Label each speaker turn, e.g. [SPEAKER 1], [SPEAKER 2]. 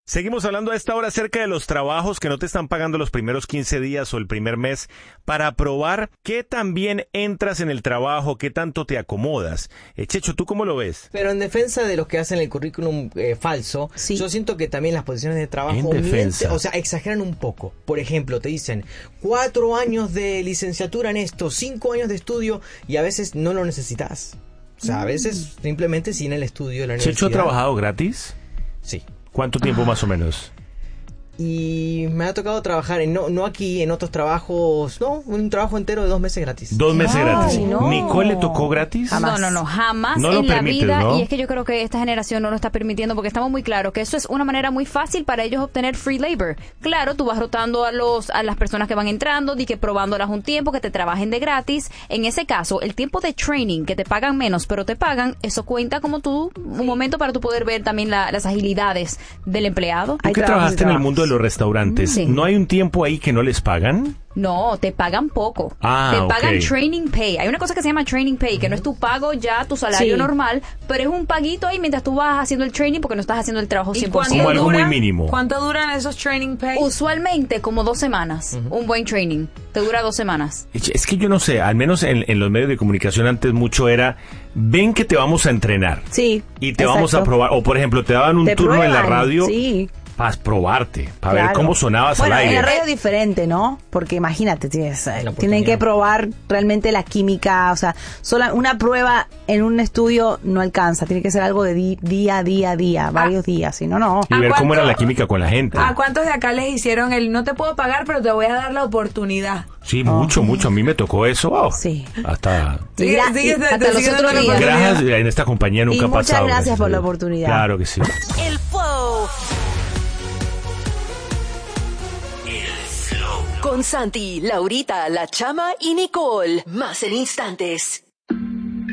[SPEAKER 1] Seguimos hablando a esta hora acerca de los trabajos que no te están pagando los primeros 15 días o el primer mes para probar qué tan bien entras en el trabajo, qué tanto te acomodas. Checho, ¿tú cómo lo ves?
[SPEAKER 2] Pero en defensa de los que hacen el currículum falso,
[SPEAKER 3] Sí.
[SPEAKER 2] yo siento que también las posiciones de trabajo
[SPEAKER 1] En defensa.
[SPEAKER 2] exageran un poco. Por ejemplo, te dicen 4 años de licenciatura en esto, 5 años de estudio, y a veces no lo necesitas. O sea, a veces simplemente sin el estudio de la universidad.
[SPEAKER 1] ¿Checho ha trabajado gratis?
[SPEAKER 2] Sí.
[SPEAKER 1] ¿Cuánto tiempo más o menos?
[SPEAKER 2] Y me ha tocado trabajar, no aquí, en otros trabajos, un trabajo entero de 2 meses gratis.
[SPEAKER 1] 2 meses gratis.
[SPEAKER 3] no.
[SPEAKER 1] ¿Nicole le tocó gratis?
[SPEAKER 3] Jamás.
[SPEAKER 4] No, jamás
[SPEAKER 1] No lo
[SPEAKER 4] en la
[SPEAKER 1] permites,
[SPEAKER 4] vida.
[SPEAKER 1] ¿no?
[SPEAKER 4] Y es que yo creo que esta generación no lo está permitiendo porque estamos muy claros que eso es una manera muy fácil para ellos obtener free labor. Claro, tú vas rotando a las personas que van entrando, que probándolas un tiempo, que te trabajen de gratis. En ese caso, el tiempo de training, que te pagan menos, pero te pagan, eso cuenta como un momento para tú poder ver también las agilidades del empleado.
[SPEAKER 1] ¿Tú que trabajaste en el mundo de los restaurantes?
[SPEAKER 4] Sí.
[SPEAKER 1] ¿No hay un tiempo ahí que no les pagan?
[SPEAKER 4] No, te pagan poco. Te pagan
[SPEAKER 1] ok.
[SPEAKER 4] training pay. Hay una cosa que se llama training pay, que no es tu pago ya, tu salario
[SPEAKER 3] Sí.
[SPEAKER 4] normal, pero es un paguito ahí mientras tú vas haciendo el training porque no estás haciendo el trabajo 100%.
[SPEAKER 1] Como algo muy mínimo.
[SPEAKER 5] ¿Cuánto duran esos training pay?
[SPEAKER 4] Usualmente como 2 semanas. Un buen training. Te dura 2 semanas.
[SPEAKER 1] Es que yo no sé, al menos en los medios de comunicación antes mucho era, ven que te vamos a entrenar.
[SPEAKER 3] Sí.
[SPEAKER 1] Y te vamos a
[SPEAKER 3] exacto.
[SPEAKER 1] probar. O por ejemplo, te daban un
[SPEAKER 3] Te
[SPEAKER 1] turno en la
[SPEAKER 3] prueban,
[SPEAKER 1] radio
[SPEAKER 3] sí.
[SPEAKER 1] para probarte, para ver
[SPEAKER 3] Claro.
[SPEAKER 1] cómo sonabas
[SPEAKER 3] Bueno,
[SPEAKER 1] al
[SPEAKER 3] en
[SPEAKER 1] aire.
[SPEAKER 3] la radio es diferente, ¿no? Porque imagínate, tienen
[SPEAKER 2] oportunidad.
[SPEAKER 3] que probar realmente la química, o sea, una prueba en un estudio no alcanza, tiene que ser algo de día a día, varios días, si no, no.
[SPEAKER 1] Y
[SPEAKER 5] ¿A
[SPEAKER 1] ver cómo
[SPEAKER 5] cuánto-
[SPEAKER 1] era la química con la gente.
[SPEAKER 5] ¿A cuántos de acá les hicieron el no te puedo pagar, pero te voy a dar la oportunidad?
[SPEAKER 1] Sí, mucho. A mí me tocó eso. Wow.
[SPEAKER 3] Sí.
[SPEAKER 1] Hasta...
[SPEAKER 5] Sigue-
[SPEAKER 3] Gra-
[SPEAKER 5] sigue-
[SPEAKER 3] y-
[SPEAKER 5] te
[SPEAKER 4] hasta los
[SPEAKER 5] sigue
[SPEAKER 4] otros
[SPEAKER 5] dando la
[SPEAKER 4] días.
[SPEAKER 5] oportunidad.
[SPEAKER 1] Gracias, en esta compañía nunca
[SPEAKER 3] Y
[SPEAKER 1] ha
[SPEAKER 3] muchas
[SPEAKER 1] pasado.
[SPEAKER 3] gracias por
[SPEAKER 1] a
[SPEAKER 3] la
[SPEAKER 1] Dios.
[SPEAKER 3] oportunidad.
[SPEAKER 1] Claro que sí.
[SPEAKER 6] El Flow. Con Santi, Laurita, La Chama y Nicole. Más en instantes.